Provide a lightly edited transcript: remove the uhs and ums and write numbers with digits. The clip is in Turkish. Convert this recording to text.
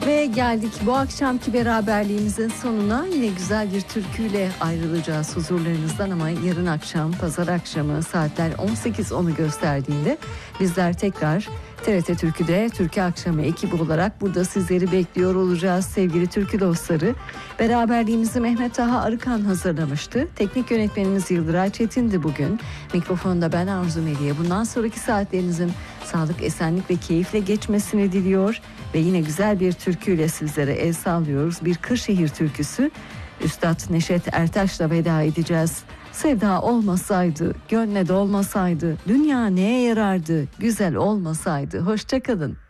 Ve geldik bu akşamki beraberliğimizin sonuna. Yine güzel bir türküyle ayrılacağız huzurlarınızdan ama yarın akşam, pazar akşamı saatler 18.10'u gösterdiğinde bizler tekrar TRT Türkü'de Türkü Akşamı ekibi olarak burada sizleri bekliyor olacağız sevgili türkü dostları. Beraberliğimizi Mehmet Taha Arıkan hazırlamıştı. Teknik yönetmenimiz Yıldıray Çetin'di bugün. Mikrofonda ben Arzu Meliye. Bundan sonraki saatlerinizin sağlık, esenlik ve keyifle geçmesini diliyor. Ve yine güzel bir türküyle sizlere el sallıyoruz. Bir Kırşehir türküsü. Üstad Neşet Ertaş'la veda edeceğiz. Sevda olmasaydı, gönle dolmasaydı, dünya neye yarardı, güzel olmasaydı. Hoşça kalın.